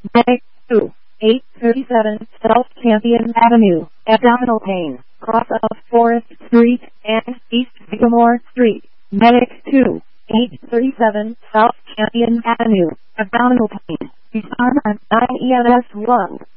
Medic 2, 837 South Champion Avenue, abdominal pain, cross of Forest Street and East Sycamore Street. Medic 2, 837 South Champion Avenue, abdominal pain. Disarm on 9 EMS 1.